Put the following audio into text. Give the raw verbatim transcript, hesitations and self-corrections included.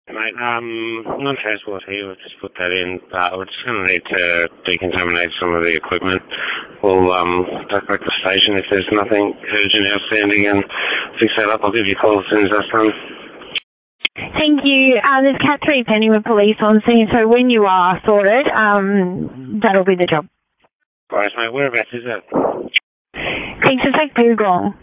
Mate, um, non-transport here, we've just put that in, but we're just going to need to decontaminate some of the equipment. We'll um, direct the station if there's nothing urgent outstanding and fix that up. I'll give you a call as soon as that's done. Thank you. Uh, there's Cat three Pennyworth Police on scene, so when you are sorted, um, that'll be the job. Right, mate, whereabouts is that? Thanks, it's like Google.